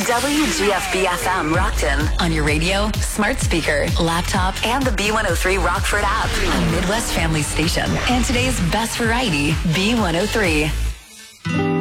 WGFB-FM Rockton. On your radio, smart speaker, laptop, and the B103 Rockford app. A Midwest Family Station. And today's best variety, B103.